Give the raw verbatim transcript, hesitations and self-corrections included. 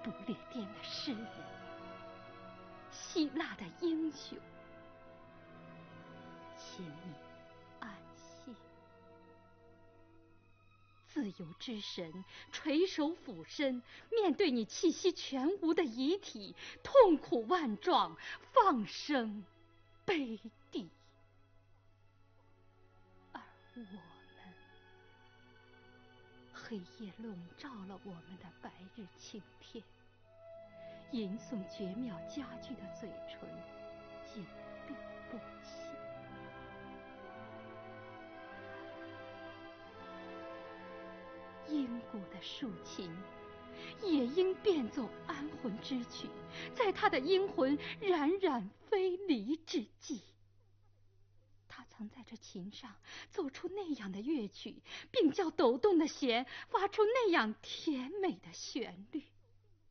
不列颠的诗人，希腊的英雄，请你安息。自由之神垂首俯身，面对你气息全无的遗体，痛苦万状，放声悲啼。而我们，黑夜笼罩了我们的白日晴天，吟诵绝妙佳句的嘴唇紧闭不起。阴谷的竖琴也应变奏安魂之曲，在他的阴魂冉冉飞离之际，他曾在这琴上奏出那样的乐曲，并叫抖动的弦发出那样甜美的旋律。